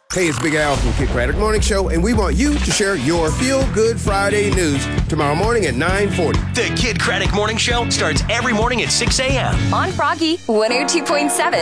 Hey, it's Big Al from Kid Craddock Morning Show, and we want you to share your Feel Good Friday news tomorrow morning at 9:40. The Kid Craddock Morning Show starts every morning at 6 a.m. on Froggy 102.7.